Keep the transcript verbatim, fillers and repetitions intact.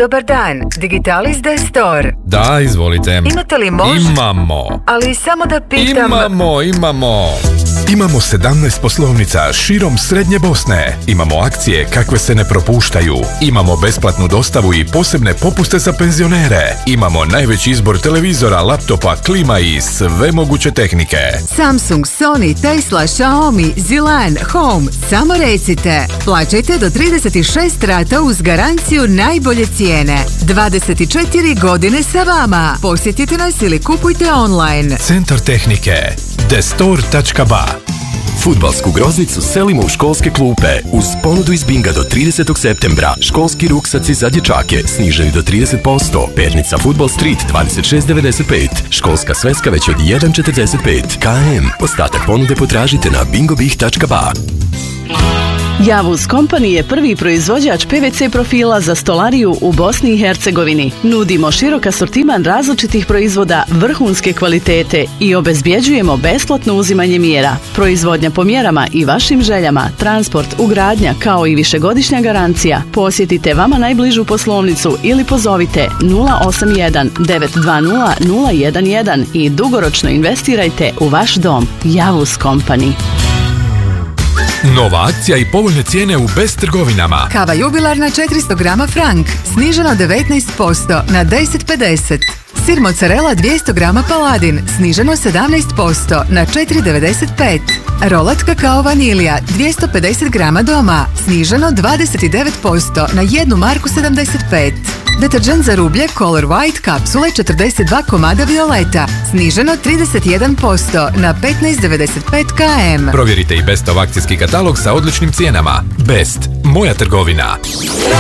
Dobar dan, Digitalis Store. Da, izvolite. Imate li mož? Imamo. Ali samo da pitam... Imamo, imamo. Imamo sedamnaest poslovnica širom Srednje Bosne. Imamo akcije kakve se ne propuštaju. Imamo besplatnu dostavu i posebne popuste za penzionere. Imamo najveći izbor televizora, laptopa, klima i sve moguće tehnike. Samsung, Sony, Tesla, Xiaomi, Zilan, Home. Samo recite. Plaćajte do trideset šest rata uz garanciju najbolje cijene. dvadeset četiri godine sa vama. Posjetite nas ili kupujte online. Centar tehnike destor tačka ba. Fudbalsku groznicu selimo u školske klupe. Uz ponudu iz Binga do tridesetog septembra. Školski ruksaci za dječake sniženi do trideset posto. Pernica Football Street dvadeset šest devedeset pet. Školska sveska već od jedan četrdeset pet. K M. Ostatak ponude potražite na bingobih tačka ba. Javuz Company je prvi proizvođač P V C profila za stolariju u Bosni i Hercegovini. Nudimo širok asortiman različitih proizvoda vrhunske kvalitete i obezbjeđujemo besplatno uzimanje mjera. Proizvodnja po mjerama i vašim željama, transport, ugradnja kao i višegodišnja garancija. Posjetite vama najbližu poslovnicu ili pozovite nula osam jedan devet dva nula nula jedan jedan i dugoročno investirajte u vaš dom. Javuz Company. Nova akcija i povoljne cijene u Best trgovinama. Kava jubilarna četiristo grama Frank, sniženo devetnaest posto na deset pedeset. Sir mozzarella dvjesto grama Paladin, sniženo sedamnaest posto na četiri devedeset pet. Rolat kakao vanilija dvjesto pedeset grama doma, sniženo dvadeset devet posto na jednu marku sedamdeset pet. Deterđent za rublje Color White kapsule četrdeset dva komada violeta, sniženo trideset jedan posto na petnaest devedeset pet km. Provjerite i Bestov akcijski katalog sa odličnim cijenama. Best, moja trgovina.